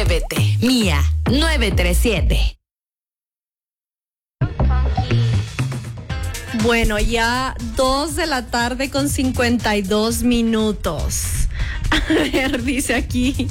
Muévete. Mía 937. Bueno, ya 2 de la tarde con 52 minutos. A ver, dice aquí.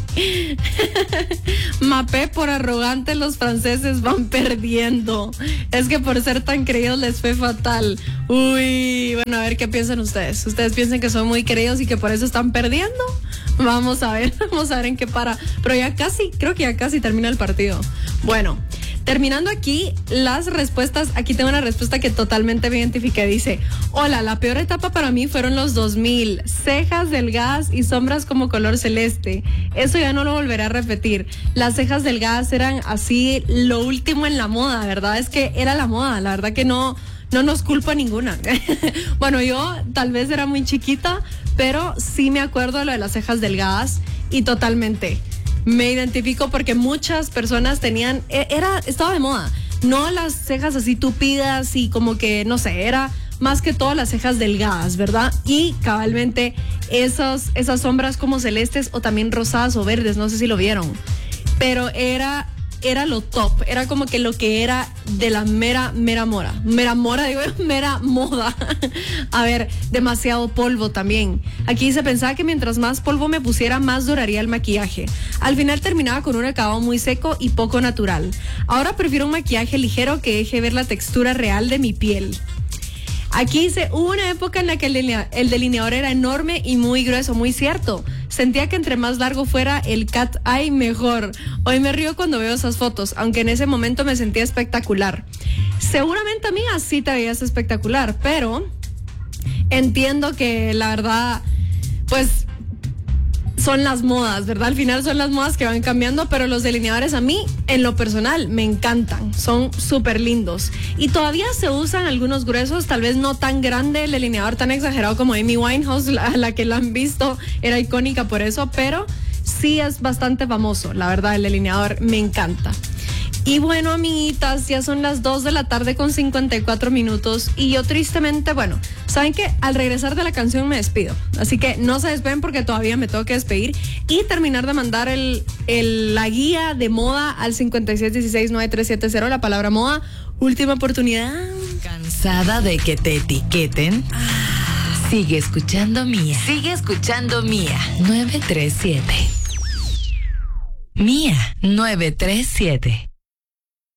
Mapé, por arrogante los franceses van perdiendo. Es que por ser tan creídos les fue fatal. Uy, bueno, a ver qué piensan ustedes. ¿Ustedes piensan que son muy creídos y que por eso están perdiendo? Vamos a ver en qué para. Pero ya casi, creo que ya casi termina el partido. Bueno, terminando aquí las respuestas, aquí tengo una respuesta que totalmente me identifiqué. Dice: hola, la peor etapa para mí fueron los 2000, cejas delgadas y sombras como color celeste. Eso ya no lo volveré a repetir. Las cejas delgadas eran así lo último en la moda, ¿verdad? Es que era la moda, la verdad que no nos culpo a ninguna. Bueno, yo tal vez era muy chiquita, pero sí me acuerdo de lo de las cejas delgadas y totalmente me identifico porque muchas personas tenían, estaba de moda, no las cejas así tupidas y como que, no sé, era más que todo las cejas delgadas, ¿verdad? Y cabalmente esas sombras como celestes o también rosadas o verdes, no sé si lo vieron, pero era lo top, era como que lo que era de la mera moda. A ver, demasiado polvo también. Aquí se pensaba que mientras más polvo me pusiera, más duraría el maquillaje. Al final terminaba con un acabado muy seco y poco natural. Ahora prefiero un maquillaje ligero que deje ver la textura real de mi piel. Aquí dice: hubo una época en la que el delineador era enorme y muy grueso, muy cierto. Sentía que entre más largo fuera el cat eye, mejor. Hoy me río cuando veo esas fotos, aunque en ese momento me sentía espectacular. Seguramente, amiga, sí te veías espectacular, pero entiendo que la verdad, pues son las modas, ¿verdad? Al final son las modas que van cambiando, pero los delineadores a mí, en lo personal, me encantan. Son súper lindos. Y todavía se usan algunos gruesos, tal vez no tan grande el delineador, tan exagerado como Amy Winehouse, la que la han visto, era icónica por eso, pero sí es bastante famoso, la verdad, el delineador me encanta. Y bueno, amiguitas, ya son las 2 de la tarde con 54 minutos y yo tristemente, bueno, saben que al regresar de la canción me despido, así que no se despeguen porque todavía me tengo que despedir y terminar de mandar la guía de moda al 56169370, la palabra moda, última oportunidad. ¿Cansada de que te etiqueten? Sigue escuchando Mía. Sigue escuchando Mía 937. Mía 937.